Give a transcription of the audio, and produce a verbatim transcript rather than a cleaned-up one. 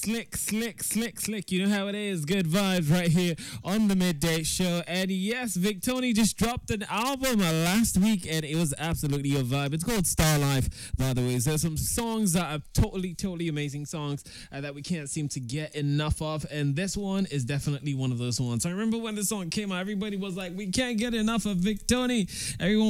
slick, slick, slick, slick. You know how it is. Good vibes right here on the Midday Show. And yes, Victony just dropped an album uh, last week, and it was absolutely a vibe. It's called Star Life, by the way. There's some songs that are totally, totally amazing songs uh, that we can't seem to get enough of, and this one is definitely one of those ones. I remember when the song came out, everybody was like, "We can't get enough of Victony." Everyone